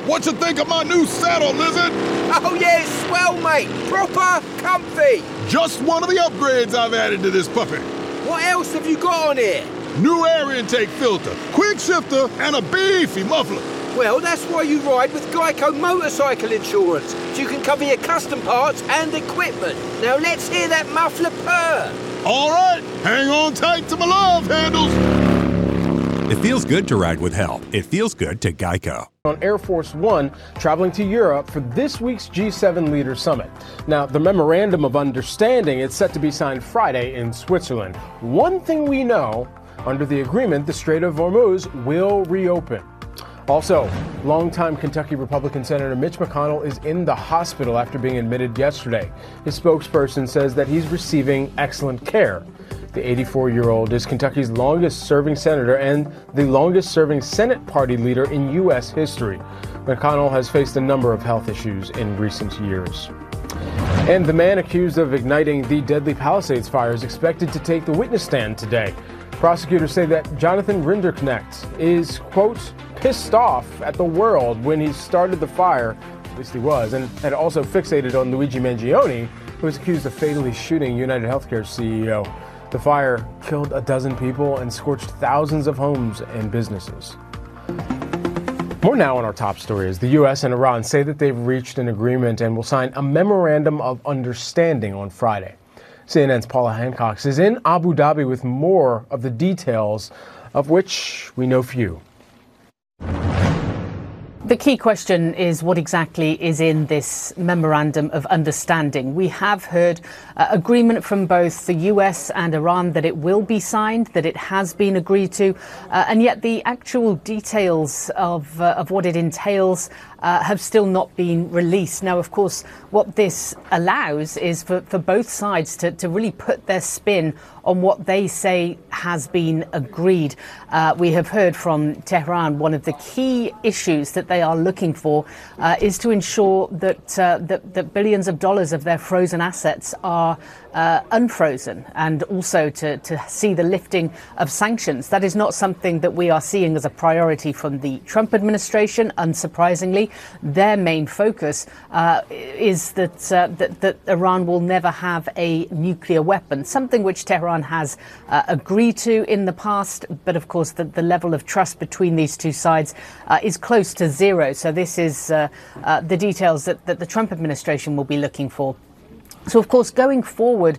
What you think of my new saddle, Lizard? Oh yeah, it's swell, mate. Proper comfy. Just one of the upgrades I've added to this puppy. What else have you got on here? New air intake filter, quick shifter, and a beefy muffler. Well, that's why you ride with Geico Motorcycle Insurance, so you can cover your custom parts and equipment. Now let's hear that muffler purr. All right, hang on tight to my love handles. It feels good to ride with help. It feels good to Geico. On Air Force One, traveling to Europe for this week's G7 Leaders Summit. Now, the Memorandum of Understanding is set to be signed Friday in Switzerland. One thing we know, under the agreement, the Strait of Hormuz will reopen. Also, longtime Kentucky Republican Senator Mitch McConnell is in the hospital after being admitted yesterday. His spokesperson says that he's receiving excellent care. The 84-year-old is Kentucky's longest-serving senator and the longest-serving Senate party leader in U.S. history. McConnell has faced a number of health issues in recent years. And the man accused of igniting the deadly Palisades fire is expected to take the witness stand today. Prosecutors say that Jonathan Rinderknecht is, quote, pissed off at the world when he started the fire, at least he was, and had also fixated on Luigi Mangione, who was accused of fatally shooting United Healthcare's CEO. The fire killed a dozen people and scorched thousands of homes and businesses. More now on our top story as the U.S. and Iran say that they've reached an agreement and will sign a memorandum of understanding on Friday. CNN's Paula Hancock is in Abu Dhabi with more of the details, of which we know few. The key question is what exactly is in this memorandum of understanding. We have heard agreement from both the US and Iran that it will be signed, that it has been agreed to, and yet the actual details of what it entails have still not been released. Now, of course, what this allows is for both sides to really put their spin on what they say has been agreed. We have heard from Tehran one of the key issues that they are looking for is to ensure that billions of dollars of their frozen assets are unfrozen, and also to see the lifting of sanctions. That is not something that we are seeing as a priority from the Trump administration, unsurprisingly. Their main focus is that Iran will never have a nuclear weapon, something which Tehran has agreed to in the past. But of course, the level of trust between these two sides is close to zero. So this is the details that the Trump administration will be looking for. So, of course, going forward,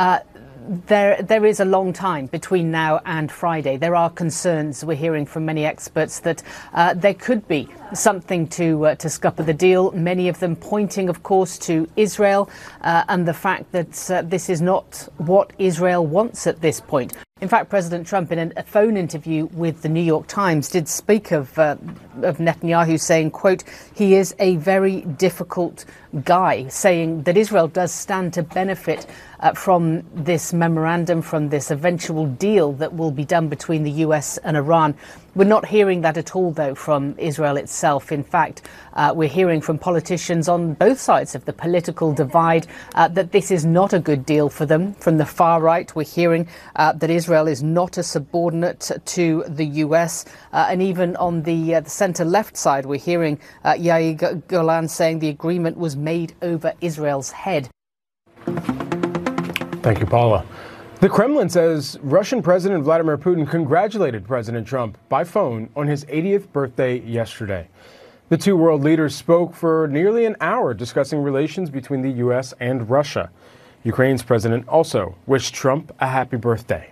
there is a long time between now and Friday. There are concerns, we're hearing from many experts, that there could be something to scupper the deal, many of them pointing, of course, to Israel and the fact that this is not what Israel wants at this point. In fact, President Trump, in a phone interview with the New York Times, did speak of Netanyahu saying, quote, he is a very difficult guy, saying that Israel does stand to benefit from this memorandum, from this eventual deal that will be done between the US and Iran. We're not hearing that at all, though, from Israel itself. In fact, we're hearing from politicians on both sides of the political divide that this is not a good deal for them. From the far right, we're hearing that Israel is not a subordinate to the US. And even on the centre-left side, we're hearing Yair Golan saying the agreement was made over Israel's head. Thank you, Paula. The Kremlin says Russian President Vladimir Putin congratulated President Trump by phone on his 80th birthday yesterday. The two world leaders spoke for nearly an hour discussing relations between the U.S. and Russia. Ukraine's president also wished Trump a happy birthday.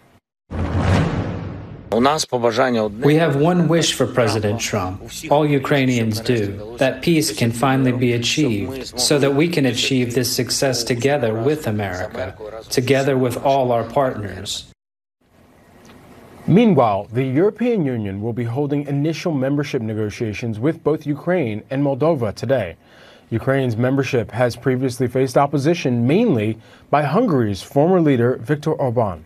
We have one wish for President Trump, all Ukrainians do, that peace can finally be achieved so that we can achieve this success together with America, together with all our partners. Meanwhile, the European Union will be holding initial membership negotiations with both Ukraine and Moldova today. Ukraine's membership has previously faced opposition mainly by Hungary's former leader, Viktor Orban.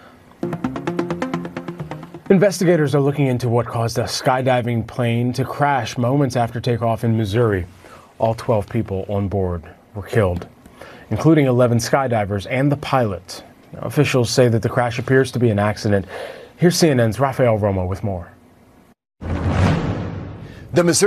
Investigators are looking into what caused a skydiving plane to crash moments after takeoff in Missouri. All 12 people on board were killed, including 11 skydivers and the pilot. Now, officials say that the crash appears to be an accident. Here's CNN's Rafael Romo with more. The Missouri